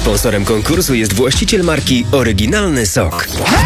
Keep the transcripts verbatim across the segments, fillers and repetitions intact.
Sponsorem konkursu jest właściciel marki Oryginalny Sok.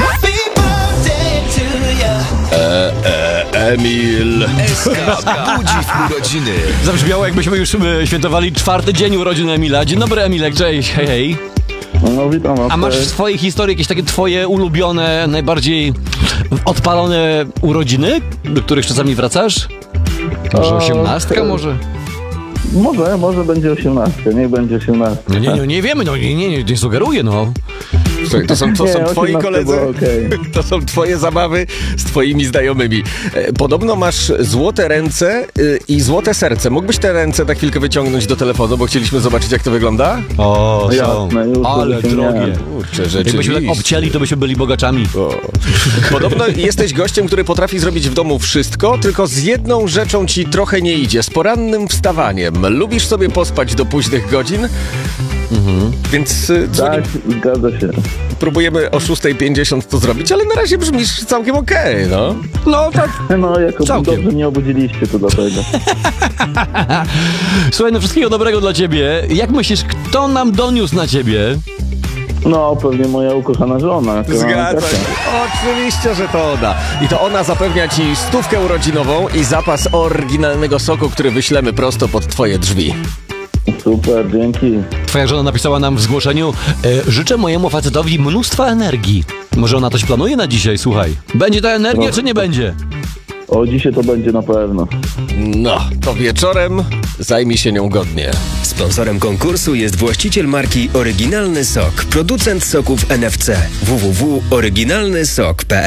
E, e, Emil. S K budzi w urodziny. Zabrzmiało, jakbyśmy już e, świętowali czwarty dzień urodzin Emila. Dzień dobry, Emilek, cześć, hej, hej. No witam was. A masz w swojej historii jakieś takie twoje ulubione, najbardziej odpalone urodziny, do których czasami wracasz? Może osiemnastka, może? Może, może będzie osiemnastka, niech będzie osiemnastka. No nie, nie, nie wiemy, no nie, nie, nie, nie sugeruję, no. Słuchaj, to są, to Nie, są twoi osiemnastka koledzy, było okej. to są twoje zabawy z twoimi znajomymi. E, Podobno masz złote ręce y, i złote serce. Mógłbyś te ręce na chwilkę wyciągnąć do telefonu, bo chcieliśmy zobaczyć, jak to wygląda? O, są. Jasne, już Ale to drogie. wyciągnąłem. Kurczę, Jakbyśmy tak rzeczywiście. obcięli, to byśmy byli bogaczami. O. Podobno jesteś gościem, który potrafi zrobić w domu wszystko, tylko z jedną rzeczą ci trochę nie idzie. Z porannym wstawaniem. Lubisz sobie pospać do późnych godzin? Mhm. Więc y, dzwoni, Tak, zgadza się. próbujemy o szósta pięćdziesiąt to zrobić, ale na razie brzmisz całkiem okej, no. No tak. No, jako Całkiem. dobrze mnie obudziliście, to dlatego. Słuchaj, no wszystkiego dobrego dla ciebie. Jak myślisz, kto nam doniósł na ciebie? No, pewnie moja ukochana żona. Zgadza Kasia. się. Oczywiście, że to ona. I to ona zapewnia ci stówkę urodzinową i zapas oryginalnego soku, który wyślemy prosto pod twoje drzwi. Super, dzięki. Twoja żona napisała nam w zgłoszeniu: e, życzę mojemu facetowi mnóstwa energii. Może ona coś planuje na dzisiaj, słuchaj. Będzie ta energia, No. czy nie będzie? O, dzisiaj to będzie na pewno. No, to wieczorem zajmij się nią godnie. Sponsorem konkursu jest właściciel marki Oryginalny Sok, producent soków N F C. w w w kropka oryginalny sok kropka p l